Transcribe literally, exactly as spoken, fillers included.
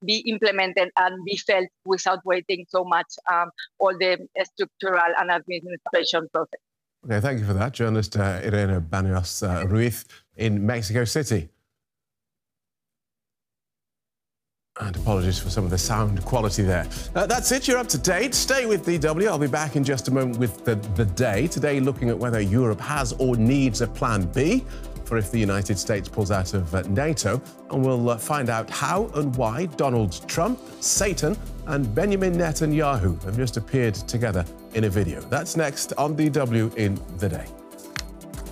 be implemented and be felt without waiting so much um, all the structural and administration process. Okay, thank you for that. Journalist uh, Irene Baños uh, Ruiz in Mexico City. And apologies for some of the sound quality there. Uh, that's it, you're up to date. Stay with D W. I'll be back in just a moment with the, the day. Today, looking at whether Europe has or needs a plan B for if the United States pulls out of uh, NATO. And we'll uh, find out how and why Donald Trump, Satan, and Benjamin Netanyahu have just appeared together in a video. That's next on D W in the Day.